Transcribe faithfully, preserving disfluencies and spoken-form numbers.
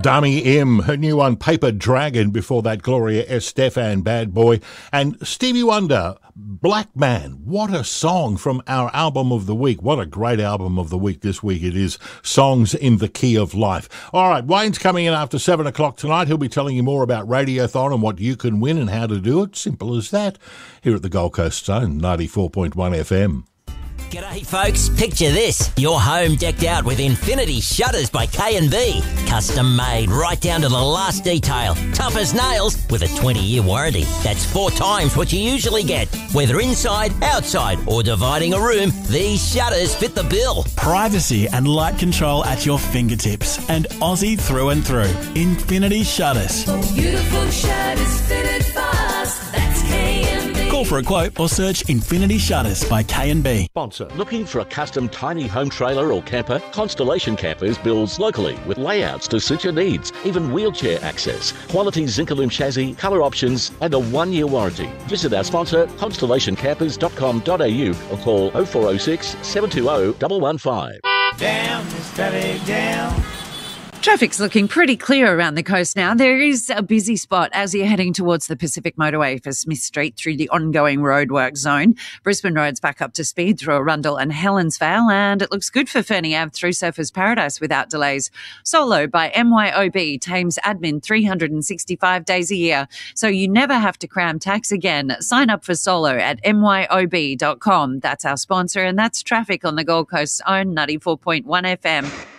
Dami M, her new one, Paper Dragon. Before that, Gloria Estefan, Bad Boy. And Stevie Wonder, Black Man. What a song from our album of the week. What a great album of the week this week it is. Songs in the Key of Life. All right, Wayne's coming in after seven o'clock tonight. He'll be telling you more about Radiothon and what you can win and how to do it. Simple as that. Here at the Gold Coast Zone, ninety-four point one F M. G'day folks, picture this. Your home decked out with Infinity Shutters by K and B. Custom made right down to the last detail. Tough as nails with a twenty-year warranty. That's four times what you usually get. Whether inside, outside or dividing a room, these shutters fit the bill. Privacy and light control at your fingertips. And Aussie through and through. Infinity Shutters. Beautiful shutters fitted fast. That's K and B. Call for a quote or search Infinity Shutters by K and B. Sponsor. Looking for a custom tiny home trailer or camper? Constellation Campers builds locally with layouts to suit your needs, even wheelchair access, quality Zincalume chassis, colour options and a one-year warranty. Visit our sponsor constellation campers dot com dot a u or call oh four oh six, seven two oh, one one five. Down, steady down. Traffic's looking pretty clear around the coast now. There is a busy spot as you're heading towards the Pacific Motorway for Smith Street through the ongoing roadwork zone. Brisbane Road's back up to speed through Arundel and Helensvale, and it looks good for Fernie Ave through Surfers Paradise without delays. Solo by M Y O B, Thames admin three hundred sixty-five days a year, so you never have to cram tax again. Sign up for Solo at m y o b dot com. That's our sponsor, and that's traffic on the Gold Coast's own ninety-four point one F M.